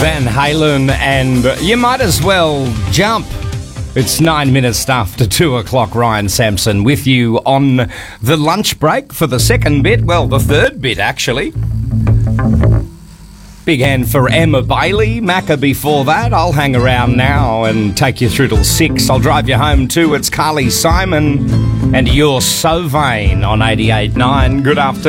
Van Halen, and you might as well jump. It's 9 minutes after 2 o'clock. Ryan Sampson with you on the lunch break for the second bit. Well, the third bit, actually. Big hand for Emma Bailey. Macca before that. I'll hang around now and take you through till 6. I'll drive you home too. It's Carly Simon and You're So Vain on 88.9. Good afternoon.